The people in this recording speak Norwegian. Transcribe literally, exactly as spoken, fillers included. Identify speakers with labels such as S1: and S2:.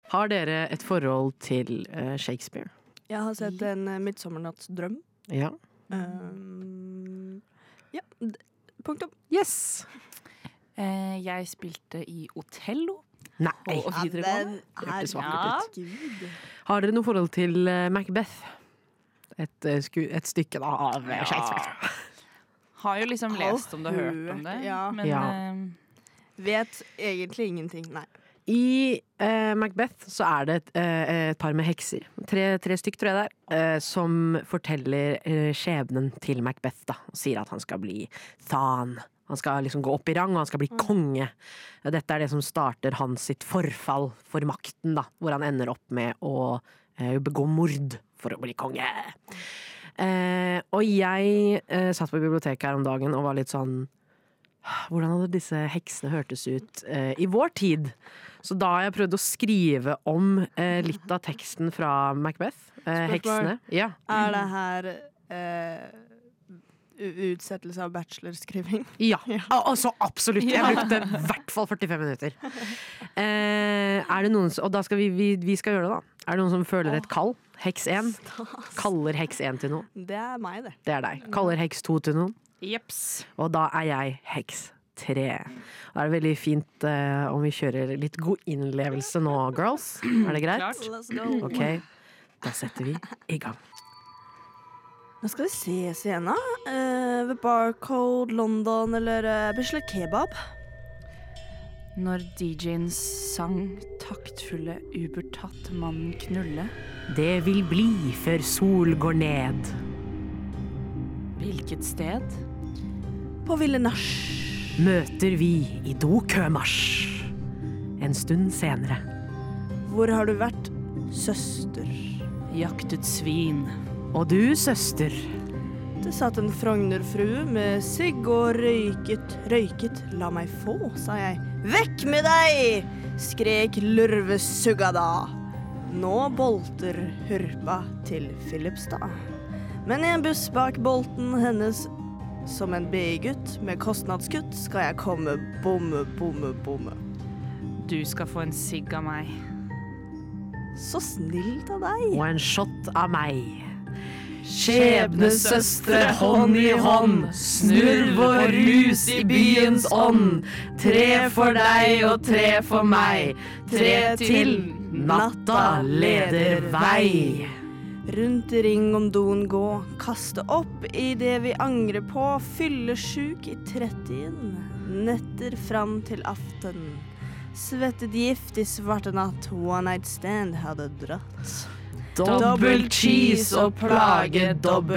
S1: Har dere et forhold til uh, Shakespeare?
S2: Jeg har sett en uh, Midsommernattsdrøm.
S1: Ja.
S2: Um, ja, d- punktum.
S1: Yes!
S3: Eh, jeg spilte i Otello.
S1: Nei.
S3: Og videregående.
S1: Hørtes vakkert ut.
S2: Herregud.
S1: Har dere noe forhold til uh, Macbeth? Et, uh, sku, et stykke da, av uh, Shakespeare.
S3: Har jo liksom
S2: Har
S3: lest om det og hørt om det.
S2: ja.
S3: Men
S1: Ja.
S3: eh,
S2: Vet egentlig ingenting, nei.
S1: I uh, Macbeth så er det et, uh, et par med hekser, tre, tre stykk tror jeg det er, uh, som forteller uh, skjebnen til Macbeth da, og sier at han skal bli Than. Han skal liksom gå opp i rang, og han skal bli konge. Dette er det som starter hans sitt forfall for makten da, hvor han ender opp med å uh, begå mord for å bli konge. Uh, og jeg uh, satt på biblioteket her om dagen og var litt sånn, hvordan hadde disse heksene hørtes ut uh, i vår tid? Så da har jeg prøvd å skrive om uh, litt av teksten fra Macbeth. Uh, heksene. Ja.
S2: Er det her eh, u- utsettelse av bachelorskriving?
S1: Ja, Al- altså absolutt. Jeg brukte i hvert fall førtifem minutter. Uh, er det noen, s- og da skal vi, vi, vi skal gjøre det da. Er det noen som føler et kall? Heks én. Kaller heks én til noen.
S2: Det er meg, det.
S1: Det er deg. Kaller heks to til noen.
S3: jeps.
S1: Og da er jeg heks tre. Da er det veldig fint uh, om vi kjører litt god innlevelse nå, girls. Er det greit?
S3: Klart.
S2: Let's go.
S1: Ok, da setter vi i gang.
S2: Nå skal vi se scenen. Uh, ved Barcode, London eller uh, Bislett Kebab.
S3: Når D J-en sang taktfulle ubertatt mannen knulle,
S1: Det vil bli før sol går ned.
S3: hvilket sted?
S2: På Ville Nach.
S1: Møter vi i dokømarsj. En stund senere.
S2: Hvor har du vært, søster?
S3: Jaktet svin.
S1: Og du, søster.
S2: Det satt en Frognerfrue med sigg og røyket, røyket, la meg få, sa jeg. Vekk med deg, skrek lurvesugga da. Nå bolter hurpa til Filipstad. Men i en buss bak bolten hennes, som en B-gutt med kostnadskutt, skal jeg komme bomme, bomme, bomme.
S3: Du skal få en sigg av meg.
S2: Så snilt av deg.
S1: Og en shot av meg.
S3: Skjebnesøstre, hånd i hånd, snurr vår rus i byens ånd. Tre for deg og tre for meg, tre til natta leder vei.
S2: Rundt i ring om doen gå, kaste opp i det vi angrer på, fyllesjuk i trettien, netter fram til aften. Svettet gift i svarte natt, one night stand hadde dratt.
S3: Dobbelt cheese og plage, dobbelt